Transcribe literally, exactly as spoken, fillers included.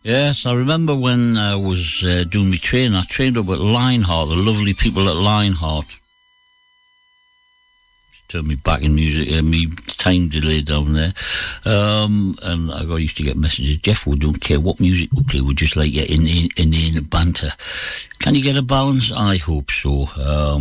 Yes, I remember when I was uh, doing my training, I trained up at Lionheart, the lovely people at Lionheart. Turn me back in music, uh, me time delay down there. Um, and I got used to get messages. Jeff, we don't care what music we play, we just like you in the in the banter. Can you get a balance? I hope so. Um,